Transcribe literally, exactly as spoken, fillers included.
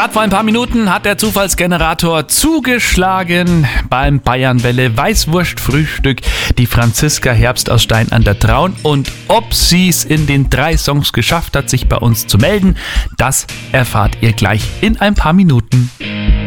Gerade vor ein paar Minuten hat der Zufallsgenerator zugeschlagen beim Bayernwelle Weißwurst-Frühstück. Die Franziska Herbst aus Stein an der Traun. Und ob sie es in den drei Songs geschafft hat, sich bei uns zu melden, das erfahrt ihr gleich in ein paar Minuten.